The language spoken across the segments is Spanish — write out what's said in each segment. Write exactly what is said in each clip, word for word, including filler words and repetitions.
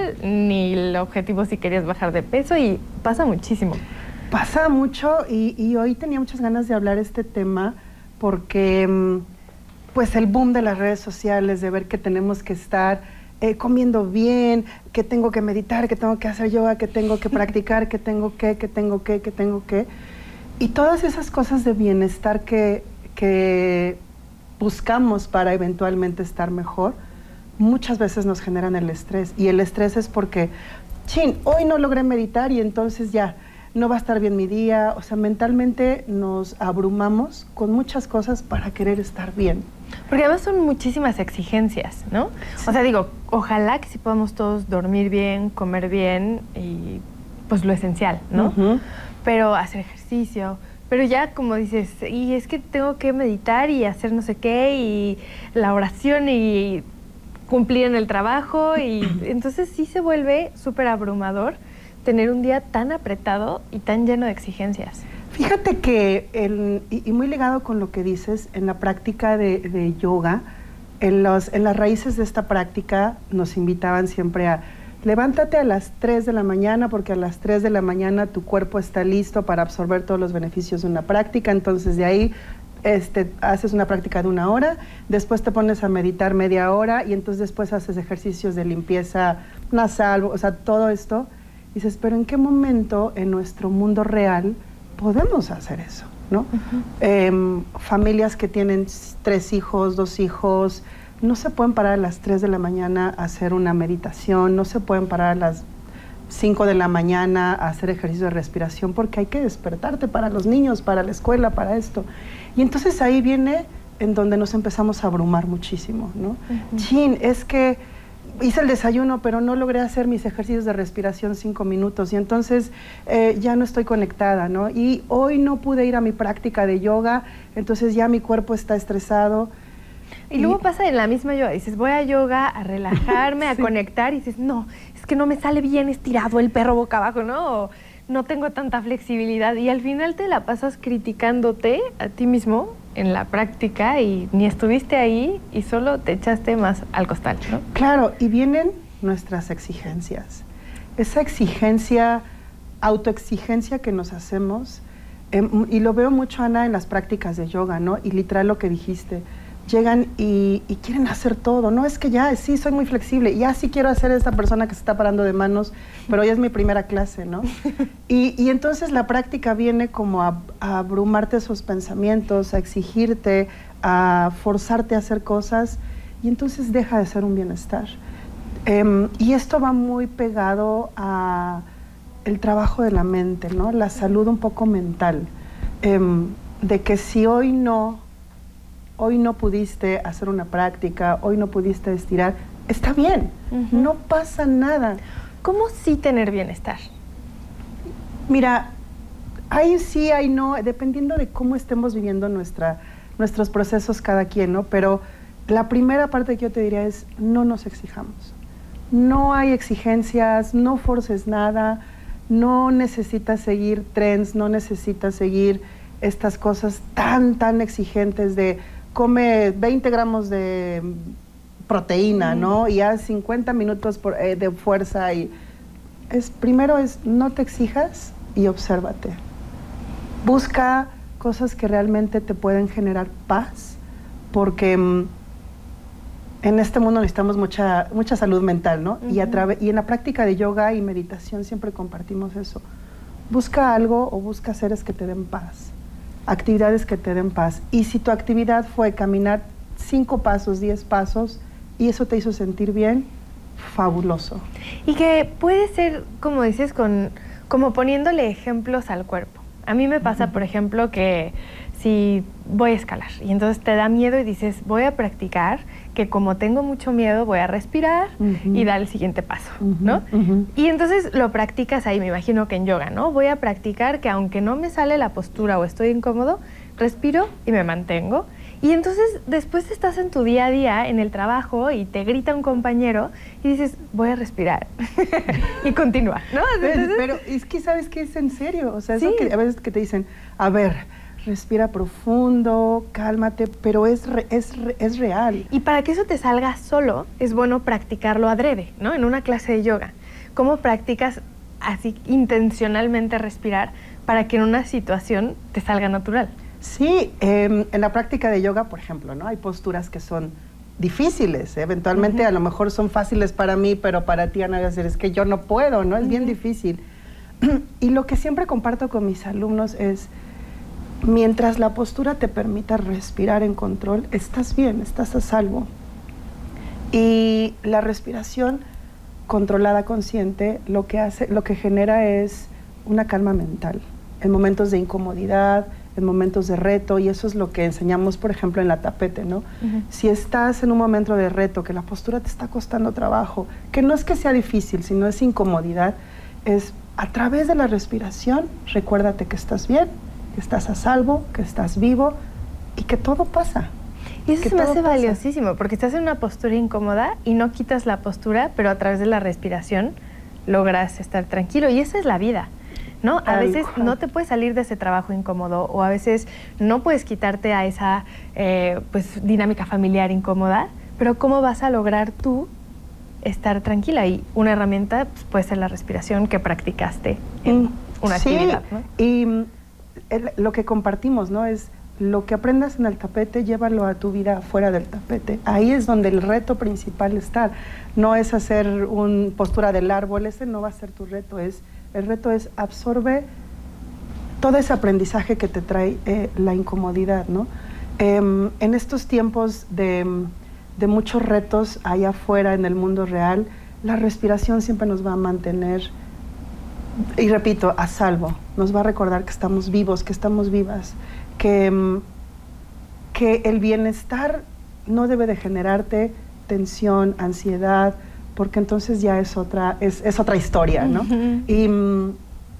sexual, ni el objetivo si querías bajar de peso, y pasa muchísimo. Pasa mucho, y, y hoy tenía muchas ganas de hablar este tema porque pues el boom de las redes sociales, de ver que tenemos que estar eh, comiendo bien, que tengo que meditar, que tengo que hacer yoga, que tengo que practicar, que tengo que, que tengo que, que tengo que, y todas esas cosas de bienestar que, que buscamos para eventualmente estar mejor, muchas veces nos generan el estrés, y el estrés es porque, chin, hoy no logré meditar y entonces ya, no va a estar bien mi día. O sea, mentalmente nos abrumamos con muchas cosas para querer estar bien. Porque además son muchísimas exigencias, ¿no? Sí. O sea, digo, ojalá que sí podamos todos dormir bien, comer bien y pues lo esencial, ¿no? Uh-huh. Pero hacer ejercicio, pero ya como dices, y es que tengo que meditar y hacer no sé qué, y la oración y cumplir en el trabajo, y entonces sí se vuelve súper abrumador tener un día tan apretado y tan lleno de exigencias. Fíjate que, el, y, y muy ligado con lo que dices, en la práctica de, de yoga, en, los, en las raíces de esta práctica nos invitaban siempre a levántate a las tres de la mañana, porque a las tres de la mañana tu cuerpo está listo para absorber todos los beneficios de una práctica. Entonces de ahí este, haces una práctica de una hora, después te pones a meditar media hora, y entonces después haces ejercicios de limpieza nasal, o sea, todo esto. Dices, pero ¿en qué momento en nuestro mundo real podemos hacer eso, ¿no? Uh-huh. eh, familias que tienen tres hijos, dos hijos, no se pueden parar a las tres de la mañana a hacer una meditación, no se pueden parar a las cinco de la mañana a hacer ejercicio de respiración, porque hay que despertarte para los niños, para la escuela, para esto. Y entonces ahí viene en donde nos empezamos a abrumar muchísimo, ¿no? Uh-huh. Chin, es que hice el desayuno, pero no logré hacer mis ejercicios de respiración cinco minutos, y entonces eh, ya no estoy conectada, ¿no? Y hoy no pude ir a mi práctica de yoga, entonces ya mi cuerpo está estresado. Y, y luego pasa en la misma yoga, dices, voy a yoga a relajarme, sí. a conectar, y dices, no, es que no me sale bien estirado el perro boca abajo, ¿no? O no tengo tanta flexibilidad, y al final te la pasas criticándote a ti mismo en la práctica, y ni estuviste ahí y solo te echaste más al costal, ¿no? Claro, y vienen nuestras exigencias. Esa exigencia, autoexigencia que nos hacemos, eh, y lo veo mucho, Ana, en las prácticas de yoga, ¿no? Y literal lo que dijiste, llegan y, y quieren hacer todo, no es que ya, sí, soy muy flexible, ya sí quiero hacer esta persona que se está parando de manos, pero ya es mi primera clase, ¿no? Y, y entonces la práctica viene como a, a abrumarte esos pensamientos, a exigirte, a forzarte a hacer cosas, y entonces deja de ser un bienestar. Um, y esto va muy pegado a el trabajo de la mente, ¿no? La salud un poco mental, um, de que si hoy no hoy no pudiste hacer una práctica, hoy no pudiste estirar, está bien, uh-huh. no pasa nada. ¿Cómo sí tener bienestar? Mira, hay sí, hay no, dependiendo de cómo estemos viviendo nuestra, nuestros procesos cada quien, ¿no? Pero la primera parte que yo te diría es, no nos exijamos. No hay exigencias, no forces nada, no necesitas seguir trends, no necesitas seguir estas cosas tan, tan exigentes de come veinte gramos de proteína, mm. ¿no? Y haz cincuenta minutos por, eh, de fuerza. Y es, primero es, no te exijas y obsérvate. Busca cosas que realmente te pueden generar paz, porque mm, en este mundo necesitamos mucha, mucha salud mental, ¿no? Uh-huh. Y, a través, y en la práctica de yoga y meditación siempre compartimos eso. Busca algo o busca seres que te den paz. Actividades que te den paz. Y si tu actividad fue caminar cinco pasos, diez pasos, y eso te hizo sentir bien, fabuloso. Y que puede ser, como dices, con, como poniéndole ejemplos al cuerpo. A mí me pasa, uh-huh. por ejemplo, que si voy a escalar, y entonces te da miedo y dices, voy a practicar, que como tengo mucho miedo, voy a respirar uh-huh. y dar el siguiente paso, uh-huh. ¿no? Uh-huh. Y entonces lo practicas ahí, me imagino que en yoga, ¿no? Voy a practicar que aunque no me sale la postura o estoy incómodo, respiro y me mantengo. Y entonces después estás en tu día a día, en el trabajo, y te grita un compañero y dices, voy a respirar. Y continúa, ¿no? Entonces, pero es que, ¿sabes qué? Es en serio. O sea, sí. Eso que a veces que te dicen, a ver, respira profundo, cálmate, pero es, re, es, re, es real. Y para que eso te salga solo, es bueno practicarlo adrede, ¿no? En una clase de yoga. ¿cómo practicas así intencionalmente respirar para que en una situación te salga natural? Sí, eh, en la práctica de yoga, por ejemplo, ¿no? Hay posturas que son difíciles, ¿eh? Eventualmente uh-huh. a lo mejor son fáciles para mí, pero para ti, Ana, es que yo no puedo, ¿no? Es uh-huh. bien difícil. Y lo que siempre comparto con mis alumnos es, mientras la postura te permita respirar en control, estás bien, estás a salvo. Y la respiración controlada, consciente, lo que hace, lo que genera es una calma mental en momentos de incomodidad, en momentos de reto, y eso es lo que enseñamos, por ejemplo, en la tapete, ¿no? Uh-huh. Si estás en un momento de reto, que la postura te está costando trabajo, que no es que sea difícil, sino es incomodidad, es a través de la respiración, recuérdate que estás bien, que estás a salvo, que estás vivo y que todo pasa. Y eso se me hace valiosísimo, porque estás en una postura incómoda y no quitas la postura, pero a través de la respiración logras estar tranquilo, y esa es la vida, ¿no? A veces no te puedes salir de ese trabajo incómodo, o a veces no puedes quitarte a esa eh, pues, dinámica familiar incómoda, pero ¿cómo vas a lograr tú estar tranquila? Y una herramienta pues, puede ser la respiración que practicaste en mm, una sí, actividad, ¿no? Y el, lo que compartimos, ¿no? Es lo que aprendas en el tapete, llévalo a tu vida fuera del tapete. Ahí es donde el reto principal está. No es hacer una postura del árbol, ese no va a ser tu reto, es el reto es absorbe todo ese aprendizaje que te trae eh, la incomodidad, ¿no? Eh, en estos tiempos de, de muchos retos allá afuera en el mundo real, la respiración siempre nos va a mantener, y repito, a salvo. Nos va a recordar que estamos vivos, que estamos vivas, que, que el bienestar no debe de generarte tensión, ansiedad, porque entonces ya es otra, es, es otra historia, ¿no? Uh-huh. y,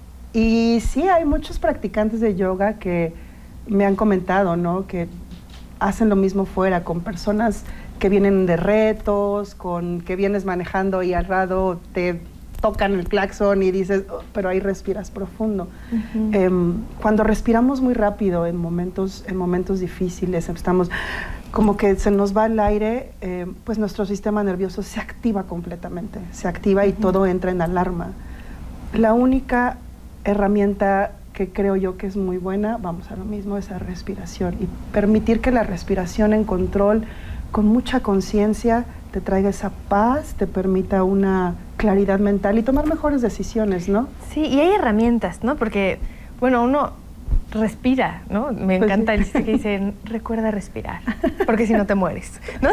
y sí, hay muchos practicantes de yoga que me han comentado, ¿no? Que hacen lo mismo fuera, con personas que vienen de retos, con que vienes manejando y al lado te tocan el claxon y dices, oh, pero ahí respiras profundo. Uh-huh. eh, cuando respiramos muy rápido en momentos, en momentos difíciles, estamos como que se nos va el aire, eh, pues nuestro sistema nervioso se activa completamente, se activa y uh-huh. todo entra en alarma. La única herramienta que creo yo que es muy buena, vamos a lo mismo, es la respiración, y permitir que la respiración en control, con mucha conciencia, te traiga esa paz, te permita una claridad mental y tomar mejores decisiones, ¿no? Sí, y hay herramientas, ¿no? Porque, bueno, uno respira, ¿no? Me pues encanta sí. el chiste que dicen, recuerda respirar, porque si no te mueres, ¿no?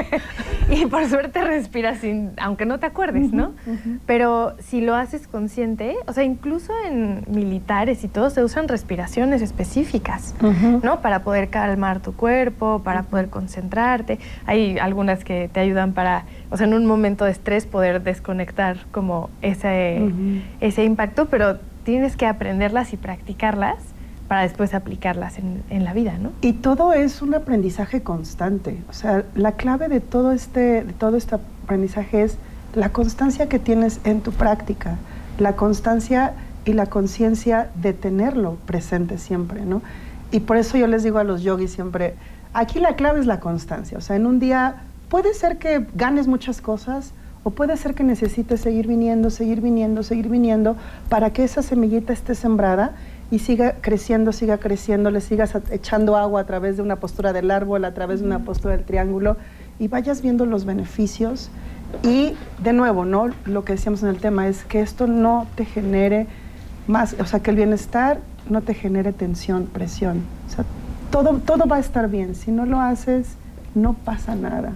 Y por suerte respiras sin, aunque no te acuerdes, ¿no? Uh-huh, uh-huh. Pero si lo haces consciente, o sea, incluso en militares y todo se usan respiraciones específicas, uh-huh. ¿no? Para poder calmar tu cuerpo, para poder concentrarte. Hay algunas que te ayudan para, o sea, en un momento de estrés poder desconectar como ese, uh-huh. ese impacto, pero tienes que aprenderlas y practicarlas para después aplicarlas en, en la vida, ¿no? Y todo es un aprendizaje constante. O sea, la clave de todo este, de todo este aprendizaje es la constancia que tienes en tu práctica, la constancia y la conciencia de tenerlo presente siempre, ¿no? Y por eso yo les digo a los yogis siempre, aquí la clave es la constancia. O sea, en un día puede ser que ganes muchas cosas, o puede ser que necesites seguir viniendo, seguir viniendo, seguir viniendo, para que esa semillita esté sembrada y siga creciendo, siga creciendo, le sigas echando agua a través de una postura del árbol, a través de una postura del triángulo, y vayas viendo los beneficios. Y de nuevo, ¿no? Lo que decíamos en el tema es que esto no te genere más, o sea, que el bienestar no te genere tensión, presión. O sea, todo, todo va a estar bien. Si no lo haces, no pasa nada.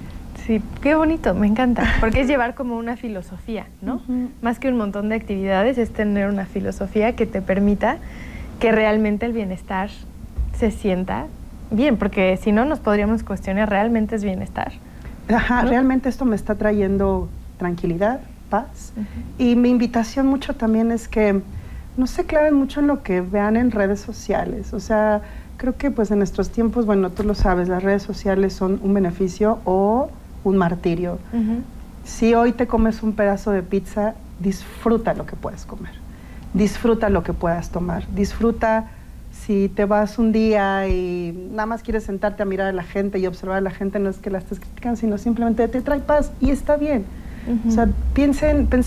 Sí, qué bonito, me encanta, porque es llevar como una filosofía, ¿no? Uh-huh. Más que un montón de actividades, es tener una filosofía que te permita que realmente el bienestar se sienta bien, porque si no nos podríamos cuestionar, ¿realmente es bienestar? Ajá, ¿no? Realmente esto me está trayendo tranquilidad, paz, uh-huh. y mi invitación mucho también es que no se claven mucho en lo que vean en redes sociales, o sea, creo que pues en nuestros tiempos, bueno, tú lo sabes, las redes sociales son un beneficio o un martirio. Uh-huh. Si hoy te comes un pedazo de pizza, disfruta lo que puedes comer, disfruta lo que puedas tomar, disfruta si te vas un día y nada más quieres sentarte a mirar a la gente y observar a la gente, no es que la estés criticando, sino simplemente te trae paz y está bien. Uh-huh. O sea, piensen,